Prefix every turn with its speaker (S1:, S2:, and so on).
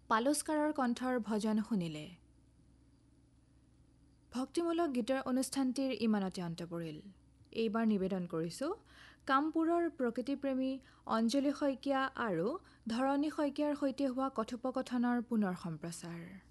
S1: পালুস্কাৰৰ কণ্ঠৰ ভজন শুনিলে। ভক্তিমূলক গীতৰ অনুষ্ঠানটিৰ ইমানতে অন্ত পৰিল। এইবাৰ নিবেদন কৰিছোঁ কামপুৰৰ প্ৰকৃতিপ্ৰেমী অঞ্জলি শইকীয়া আৰু ধৰণী শইকীয়াৰ সৈতে হোৱা কথোপকথনৰ পুনৰ সম্প্ৰচাৰ।